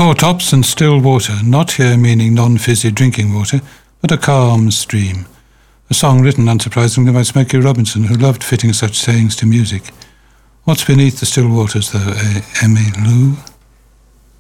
Four Tops and Still Water, not here meaning non-fizzy drinking water, but a calm stream. A song written, unsurprisingly, by Smokey Robinson, who loved fitting such sayings to music. What's beneath the still waters, though, Emmy Lou?